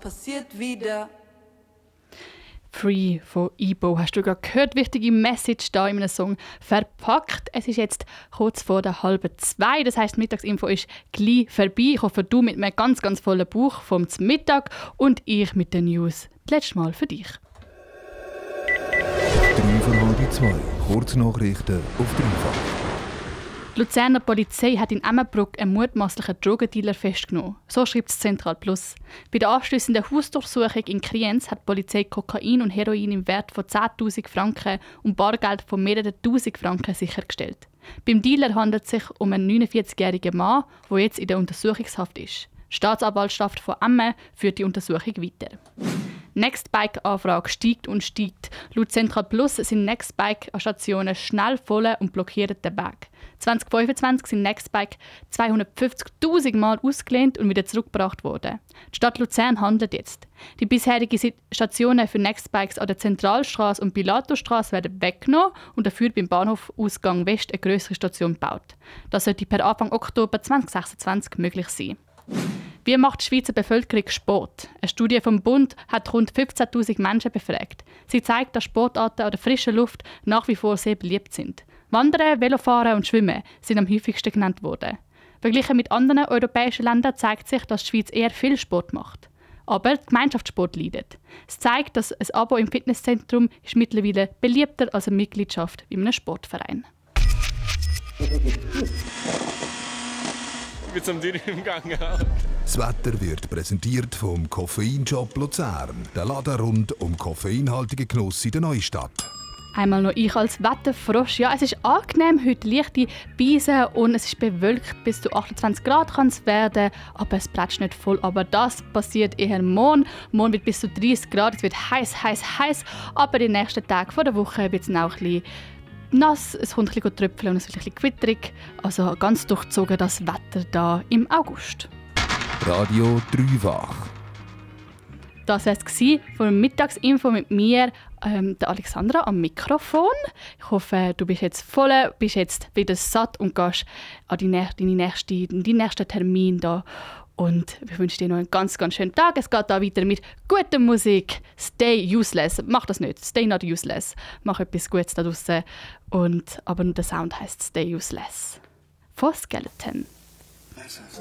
passiert wieder. Free von Ibo. Hast du gerade gehört? Wichtige Message da in einem Song verpackt. Es ist jetzt kurz vor der 1:30. Das heisst, die Mittagsinfo ist gleich vorbei. Ich hoffe, du mit einem ganz, ganz vollen Bauch vom Mittag und ich mit den News. Das letzte Mal für dich. 2:03. Kurznachrichten auf Dreifach. Die Luzerner Polizei hat in Emmenbruck einen mutmaßlichen Drogendealer festgenommen. So schreibt es Zentral Plus. Bei der anschliessenden Hausdurchsuchung in Kriens hat die Polizei Kokain und Heroin im Wert von 10'000 Franken und Bargeld von mehreren 1'000 Franken sichergestellt. Beim Dealer handelt es sich um einen 49-jährigen Mann, der jetzt in der Untersuchungshaft ist. Die Staatsanwaltschaft von Emmen führt die Untersuchung weiter. Nextbike-Anfrage steigt und steigt. Laut Zentral Plus sind Nextbike-Stationen schnell voll und blockieren den Weg. 2025 sind Nextbike 250'000 Mal ausgelehnt und wieder zurückgebracht worden. Die Stadt Luzern handelt jetzt. Die bisherigen Stationen für Nextbikes an der Zentralstraße und Pilatusstraße werden weggenommen und dafür beim Bahnhof Ausgang West eine grössere Station gebaut. Das sollte per Anfang Oktober 2026 möglich sein. Wie macht die Schweizer Bevölkerung Sport? Eine Studie vom Bund hat rund 15'000 Menschen befragt. Sie zeigt, dass Sportarten an der frischen Luft nach wie vor sehr beliebt sind. Wandern, Velofahren und Schwimmen sind am häufigsten genannt worden. Verglichen mit anderen europäischen Ländern zeigt sich, dass die Schweiz eher viel Sport macht. Aber der Gemeinschaftssport leidet. Es zeigt, dass ein Abo im Fitnesszentrum ist mittlerweile beliebter als eine Mitgliedschaft in einem Sportverein. Ich bin zum Dürren im Gang. Das Wetter wird präsentiert vom Koffeinshop Luzern. Der Laden rund um koffeinhaltigen Genuss in der Neustadt. Einmal noch ich als Wetterfrosch. Ja, es ist angenehm, heute leichte Beisen und es ist bewölkt. Bis zu 28 Grad kann es werden, aber es plätscht nicht voll. Aber das passiert eher morgen. Morgen wird bis zu 30 Grad, es wird heiß, heiß, heiß. Aber die nächsten Tage vor der Woche wird es auch ein bisschen nass, es kommt ein bisschen tröpfeln und es wird ein bisschen gewitterig. Also ganz durchzogen das Wetter hier im August. Radio Dreifach. Das war es von der Mittagsinfo mit mir, der Alexandra, am Mikrofon. Ich hoffe, du bist jetzt voll, bist jetzt wieder satt und gehst an deinen nächsten Termin da. Und ich wünsche dir noch einen ganz, ganz schönen Tag. Es geht da weiter mit guter Musik. Stay useless. Mach das nicht. Stay not useless. Mach etwas Gutes da draussen. Aber der Sound heisst Stay useless. Von Skeleton.